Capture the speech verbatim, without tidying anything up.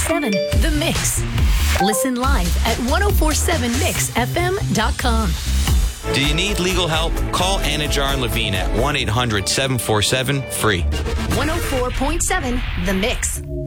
seven The Mix. Listen live at ten forty-seven mix f m dot com. Do you need legal help? Call Anajar and Levine at one eight hundred seven four seven free. one oh four point seven The Mix.